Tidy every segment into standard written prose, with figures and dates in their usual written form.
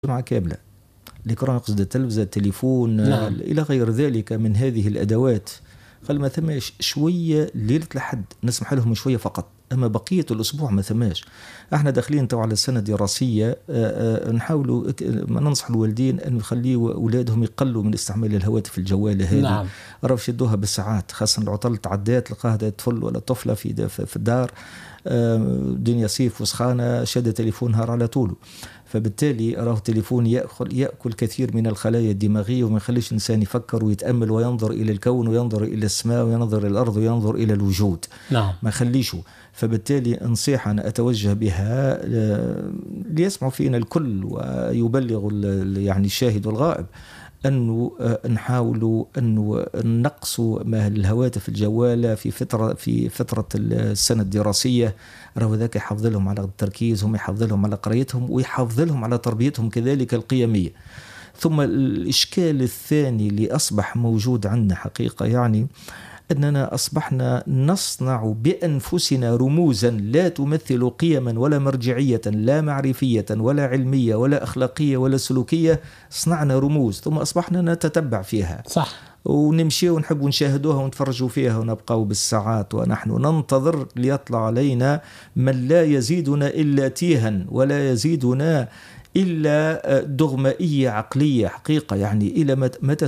مع كابلة الإكران، قصد التلفزة، التليفون، نعم. إلى غير ذلك من هذه الأدوات. قال ما ثماش شوية ليلة الحد نسمح لهم شوية فقط، أما بقية الأسبوع ما ثماش. احنا داخلين تو على السنة الدراسية، نحاولوا ننصح الوالدين أن يخليوا أولادهم يقلوا من استعمال الهواتف الجوالة هذه. نعم. راهو شدوها بالساعات، خاصة العطل تعدات لقاها طفل ولا طفلة في الدار، دنيا صيف وسخانة، شد تليفونها على طوله، فبالتالي راه التليفون يأكل كثير من الخلايا الدماغية وما يخليش الإنسان يفكر ويتأمل وينظر إلى الكون وينظر إلى السماء وينظر إلى الأرض وينظر إلى الوجود. نعم. ما خليشه. فبالتالي نصيحة أنا أتوجه بها ليسمعوا فينا الكل ويبلغ يعني الشاهد والغائب أنه نحاولوا أنه نقصوا الهواتف الجوالة في فترة السنة الدراسية. راهو ذاك يحافظ لهم على تركيزهم، يحافظ لهم على قرايتهم، ويحافظ لهم على تربيتهم كذلك القيمية. ثم الإشكال الثاني اللي أصبح موجود عندنا حقيقة، يعني أننا أصبحنا نصنع بأنفسنا رموزا لا تمثل قيما ولا مرجعية، لا معرفية ولا علمية ولا أخلاقية ولا سلوكية. صنعنا رموز ثم أصبحنا نتتبع فيها، صح، ونمشي ونحب نشاهدوها ونتفرجوا فيها ونبقى بالساعات، ونحن ننتظر ليطلع علينا من لا يزيدنا إلا تيها ولا يزيدنا إلا دغمائية عقلية حقيقة. يعني إلى متى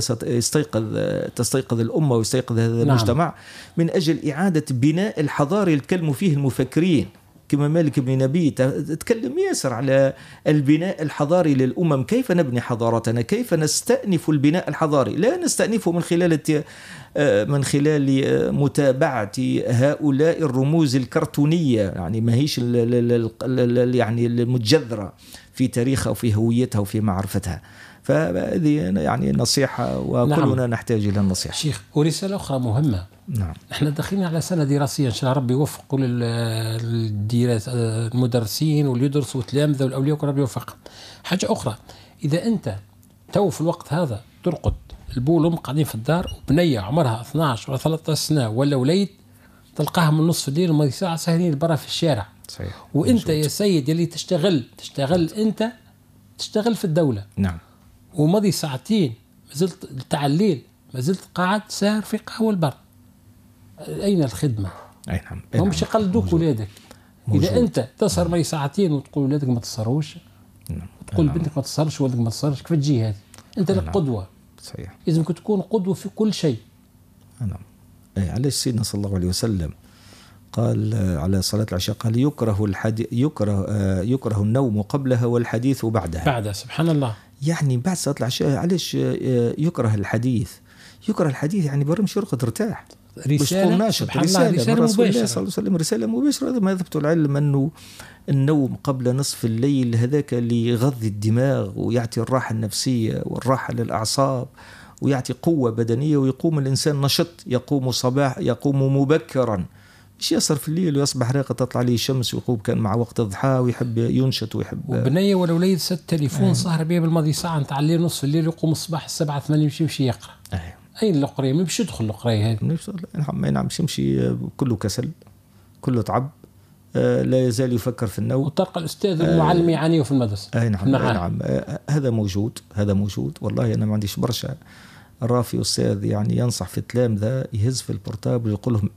تستيقظ الأمة ويستيقظ هذا المجتمع من أجل إعادة بناء الحضاري الكلم فيه المفكرين كما مالك بن نبي تتكلم ياسر على البناء الحضاري للأمم، كيف نبني حضارتنا، كيف نستأنف البناء الحضاري. لا نستأنفه من خلال متابعة هؤلاء الرموز الكرتونية، يعني ما هيش يعني المتجذرة في تاريخها وفي هويتها وفي معرفتها. فهذه يعني نصيحة وكلنا نعم. نحتاج إلى النصيحة. شيخ، ورسالة أخرى مهمة. نعم. احنا داخلين على سنة دراسية إن شاء الله ربي يوفق كل المدرسين واللي يدرسوا والتلامذة والأولياء ربي يوفقهم. حاجة أخرى، إذا أنت تو في الوقت هذا ترقد، البو والأم قاعدين في الدار وبنية عمرها 12 ولا 13 سنة ولا وليد تلقاها من نصف الليل وما ساعة سهرين برا في الشارع. صحيح. وانت يا سيد اللي تشتغل انت تشتغل في الدولة. نعم. ومضي ساعتين مازلت تاع الليل مازلت قاعد ساهر في قهوة البر. أين الخدمة؟ أي نعم. هم مش يقلدوك ولادك. إذا أنت تسهر مي ساعتين وتقول ولادك ما تصهروش، نعم. تقول بنتك ما تصهرش ولدك ما تصهرش، كيف تجي هذه؟ أنت لك قدوة. صحيح. لازم تكون قدوة في كل شيء. نعم. علاش سيدنا صلى الله عليه وسلم قال على صلاة العشاء قال يكره النوم قبلها والحديث بعدها. سبحان الله. يعني بعد صلاة العشاء علاش يكره الحديث؟ يكره الحديث يعني برمش يرقد ارتاح. رسالة ناشط، رسالة مباشرة. الله صلى الله عليه وسلم، رسالة مباشرة. هذا ما ذبت العلم أنه النوم قبل نصف الليل هذاك اللي يغذي الدماغ ويعطي الراحة النفسية والراحة للأعصاب ويعطي قوة بدنية، ويقوم الإنسان نشط، يقوم مبكرا، مش يصر في الليل ويصبح راقة تطلع عليه الشمس ويقوم كان مع وقت الضحى ويحب ينشط ويحب. وبنية ولا وليد ست تليفون صهر بيه بالماضي ساعة نتاع الليل نصف الليل يقوم الصباح 7-8 يمشي يقرأ. أين القراية؟ ما بيش يدخل القراية هذه. نعم يمشي كله كسل، كله تعب، لا يزال يفكر في النوم. وطرق الأستاذ المعلم يعانيه في المدرسة. نعم. هذا موجود. والله أنا ما عنديش برشا رافي أستاذ يعني ينصح في التلامذة يهز في البورتابل ويقول لهم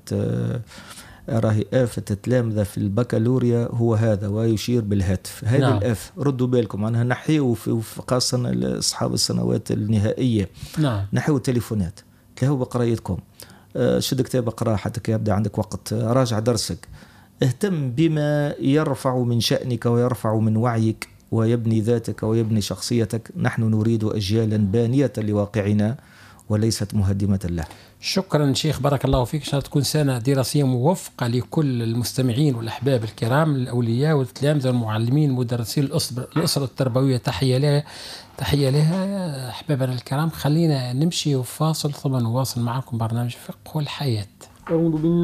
راهي آفة التلامذة في البكالوريا هو هذا، ويشير بالهاتف. هذه نعم. الآفة ردوا بالكم عنها، نحيوا خاصة أصحاب السنوات النهائية. نعم. نحيوا التليفونات، تلاهوا بقرايتكم، شد كتاب اقرأ حتى يبدأ عندك وقت، راجع درسك، اهتم بما يرفع من شأنك ويرفع من وعيك ويبني ذاتك ويبني شخصيتك. نحن نريد أجيالا بانية لواقعنا وليست مهدمة له. شكرا شيخ، بارك الله فيك. إن شاء الله تكون سنة دراسية موفقة لكل المستمعين والأحباب الكرام، الأولياء والتلامذة والمعلمين المدرسين، الأسرة التربوية. تحية لها. أحبابنا الكرام، خلينا نمشي وفاصل ثم نواصل معكم برنامج فقه والحياة.